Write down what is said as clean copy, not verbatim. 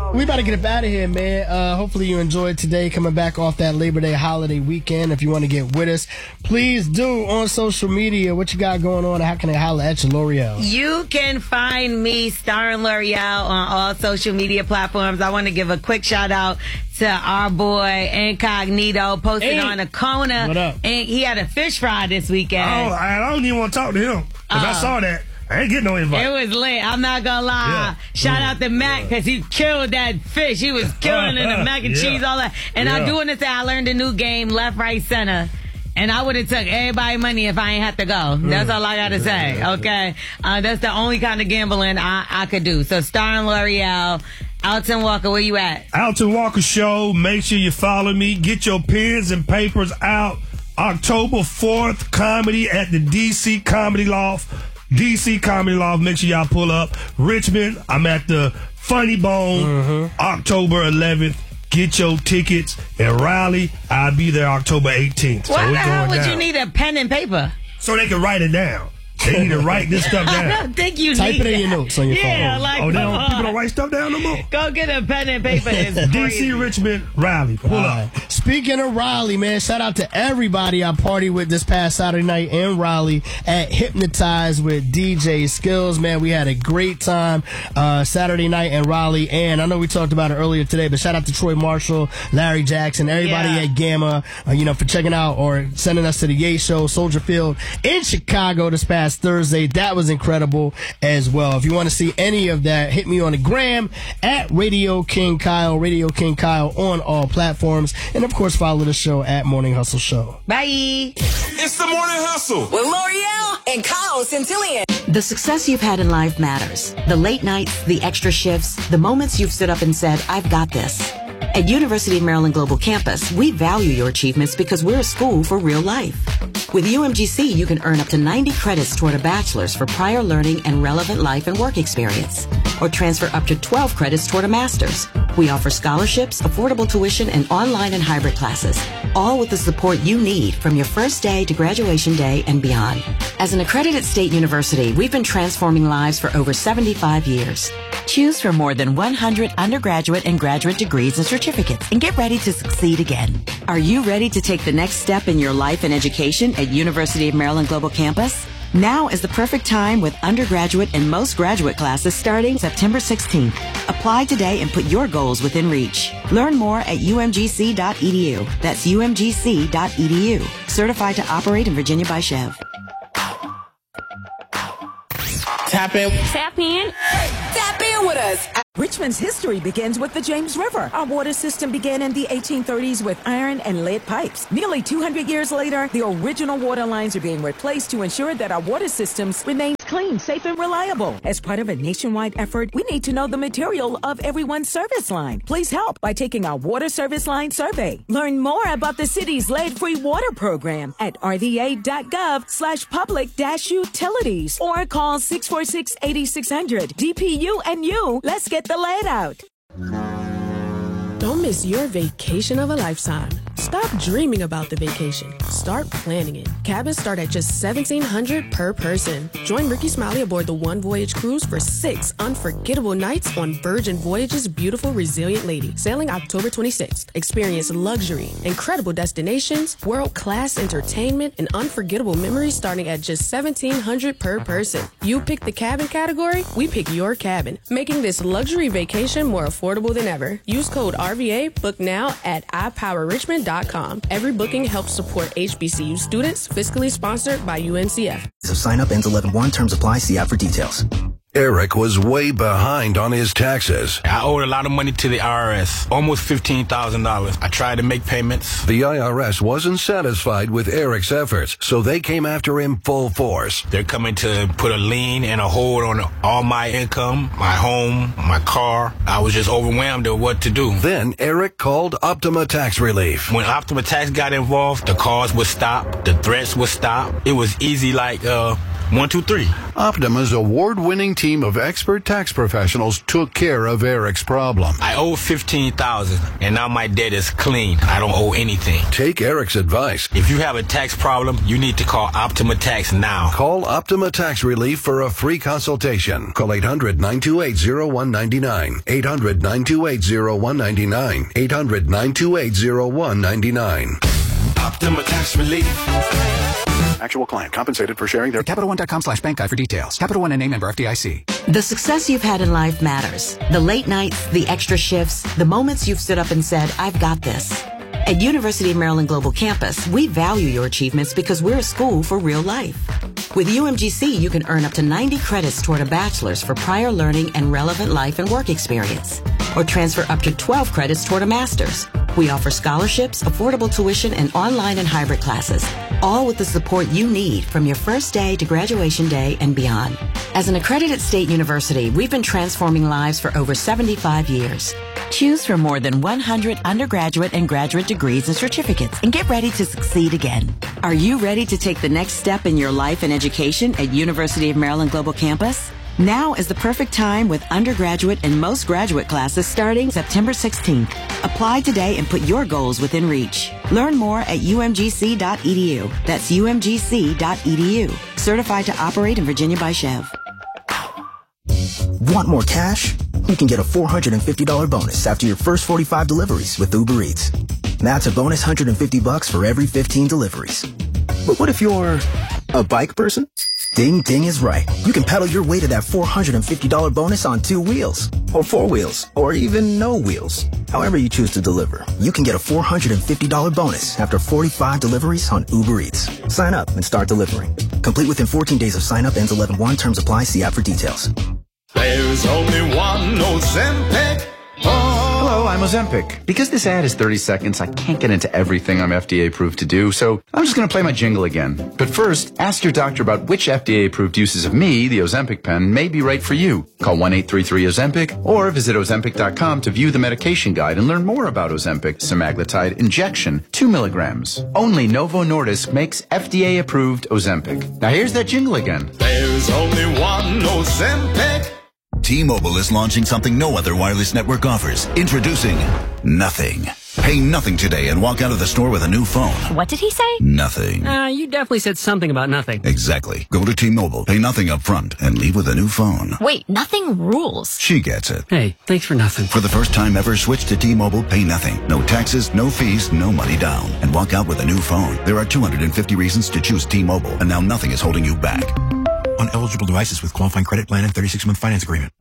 We about to get up out of here, man. Hopefully you enjoyed today coming back off that Labor Day holiday weekend. If you want to get with us, please do on social media. What you got going on? How can I holler at you, L'Oreal? You can find me, starring L'Oreal, on all social media platforms. I want to give a quick shout out to our boy Incognito, posted on a Kona. What up? And he had a fish fry this weekend. Oh, I don't even want to talk to him. Because I saw that. I ain't getting no invite. It was lit. I'm not gonna lie. Shout out to Mac because he killed that fish. He was killing it, the mac and cheese, all that. And I'm doing this. I learned a new game, left, right, center. And I would have took everybody money if I ain't had to go. That's all I gotta say. Okay, that's the only kind of gambling I could do. So starring L'Oreal. Alton Walker, where you at? Alton Walker Show. Make sure you follow me. Get your pens and papers out. October 4th, comedy at the DC Comedy Loft. DC Comedy Loft, make sure y'all pull up. Richmond, I'm at the Funny Bone, October 11th. Get your tickets. And Raleigh, I'll be there October 18th. Why the hell would you need a pen and paper? So they can write it down. They need to write this stuff down. I don't think you Type need it in your notes on your phone. Yeah, like, people don't write stuff down no more? Go get a pen and paper. It's crazy. DC, Richmond, Raleigh. Pull up. Speaking of Raleigh, man, shout out to everybody I partied with this past Saturday night in Raleigh at Hypnotize with DJ Skills. Man, we had a great time Saturday night in Raleigh. And I know we talked about it earlier today, but shout out to Troy Marshall, Larry Jackson, everybody at Gamma, for checking out or sending us to the Ye Show, Soldier Field in Chicago this past Thursday. That was incredible as well. If you want to see any of that, hit me on the gram at Radio King Kyle on all platforms. And of course, follow the show at Morning Hustle Show. Bye. It's the Morning Hustle with L'Oreal and Kyle Centillion. The success you've had in life matters. The late nights, the extra shifts, the moments you've stood up and said, I've got this. At University of Maryland Global Campus, we value your achievements because we're a school for real life. With UMGC, you can earn up to 90 credits toward a bachelor's for prior learning and relevant life and work experience, or transfer up to 12 credits toward a master's. We offer scholarships, affordable tuition, and online and hybrid classes, all with the support you need from your first day to graduation day and beyond. As an accredited state university, we've been transforming lives for over 75 years. Choose from more than 100 undergraduate and graduate degrees and certificates and get ready to succeed again. Are you ready to take the next step in your life and education at University of Maryland Global Campus? Now is the perfect time with undergraduate and most graduate classes starting September 16th. Apply today and put your goals within reach. Learn more at umgc.edu. That's umgc.edu. Certified to operate in Virginia by Chev. Tap in. Tap in. Tap in with us. Richmond's history begins with the James River. Our water system began in the 1830s with iron and lead pipes. Nearly 200 years later, the original water lines are being replaced to ensure that our water systems remain clean, safe, and reliable. As part of a nationwide effort, we need to know the material of everyone's service line. Please help by taking our water service line survey. Learn more about the city's lead-free water program at rva.gov/public-utilities or call 646-8600. DPU and you, let's get the lead out. Don't miss your vacation of a lifetime. Stop dreaming about the vacation. Start planning it. Cabins start at just $1,700 per person. Join Ricky Smiley aboard the One Voyage Cruise for 6 unforgettable nights on Virgin Voyage's beautiful Resilient Lady, sailing October 26th. Experience luxury, incredible destinations, world-class entertainment, and unforgettable memories starting at just $1,700 per person. You pick the cabin category, we pick your cabin, making this luxury vacation more affordable than ever. Use code RVA, book now at iPowerRichmond.com. Every booking helps support HBCU students, fiscally sponsored by UNCF. So sign up ends 11/1. Terms apply. See app for details. Eric was way behind on his taxes. I owed a lot of money to the IRS, almost $15,000. I tried to make payments. The IRS wasn't satisfied with Eric's efforts, so they came after him full force. They're coming to put a lien and a hold on all my income, my home, my car. I was just overwhelmed at what to do. Then Eric called Optima Tax Relief. When Optima Tax got involved, the calls would stop, the threats would stop. It was easy like, 1, 2, 3. Optima's award-winning team of expert tax professionals took care of Eric's problem. I owe $15,000, and now my debt is clean. I don't owe anything. Take Eric's advice. If you have a tax problem, you need to call Optima Tax now. Call Optima Tax Relief for a free consultation. Call 800-928-0199. 800-928-0199. 800-928-0199. Optima Tax Relief. Actual client compensated for sharing their CapitalOne.com/bank guide for details. Capital One and a member FDIC. The success you've had in life matters. The late nights, the extra shifts, the moments you've stood up and said, I've got this. At University of Maryland Global Campus, we value your achievements because we're a school for real life. With UMGC, you can earn up to 90 credits toward a bachelor's for prior learning and relevant life and work experience, or transfer up to 12 credits toward a master's. We offer scholarships, affordable tuition, and online and hybrid classes, all with the support you need from your first day to graduation day and beyond. As an accredited state university, we've been transforming lives for over 75 years. Choose from more than 100 undergraduate and graduate degrees and certificates and get ready to succeed again. Are you ready to take the next step in your life and education at University of Maryland Global Campus? Now is the perfect time with undergraduate and most graduate classes starting September 16th. Apply today and put your goals within reach. Learn more at umgc.edu. That's umgc.edu. Certified to operate in Virginia by Chev. Want more cash? You can get a $450 bonus after your first 45 deliveries with Uber Eats. That's a bonus $150 for every 15 deliveries. But what if you're a bike person? Ding Ding is right. You can pedal your way to that $450 bonus on 2 wheels, or 4 wheels, or even no wheels. However you choose to deliver, you can get a $450 bonus after 45 deliveries on Uber Eats. Sign up and start delivering. Complete within 14 days of sign up. Ends 11/1. Terms apply. See app for details. There's only one Ozempic. Hello, I'm Ozempic. Because this ad is 30 seconds, I can't get into everything I'm FDA approved to do, so I'm just going to play my jingle again. But first, ask your doctor about which FDA approved uses of me, the Ozempic pen, may be right for you. Call 1-833-OZEMPIC or visit Ozempic.com to view the medication guide and learn more about Ozempic semaglutide injection, 2 milligrams. Only Novo Nordisk makes FDA approved Ozempic. Now here's that jingle again. There's only one Ozempic. T-Mobile is launching something no other wireless network offers. Introducing Nothing. Pay nothing today and walk out of the store with a new phone. What did he say? Nothing. You definitely said something about nothing. Exactly. Go to T-Mobile, pay nothing up front, and leave with a new phone. Wait, nothing rules. She gets it. Hey, thanks for nothing. For the first time ever, switch to T-Mobile, pay nothing. No taxes, no fees, no money down. And walk out with a new phone. There are 250 reasons to choose T-Mobile, and now nothing is holding you back. On eligible devices with qualifying credit plan and 36-month finance agreement.